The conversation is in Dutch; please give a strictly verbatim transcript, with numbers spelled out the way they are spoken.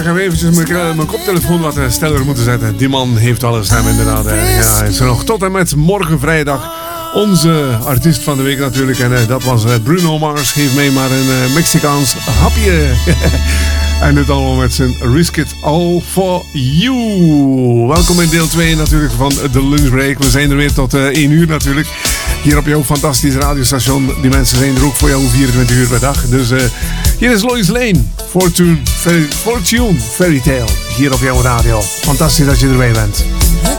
dan gaan we eventjes mijn, mijn koptelefoon wat steller moeten zetten. Die man heeft alle stem inderdaad. Hè. Ja, hij is er nog tot en met morgen vrijdag. Onze artiest van de week natuurlijk. En uh, dat was uh, Bruno Mars. Geef mij maar een uh, Mexicaans hapje. En dit allemaal met zijn Risk It All For You. Welkom in deel twee natuurlijk van de lunchbreak. We zijn er weer tot uh, één uur natuurlijk. Hier op jouw fantastische radiostation. Die mensen zijn er ook voor jou vierentwintig uur per dag. Dus uh, hier is Lois Lane. Fortune, Fairy, Fortune Fairy Tale. Hier op jouw radio. Fantastisch dat je erbij bent.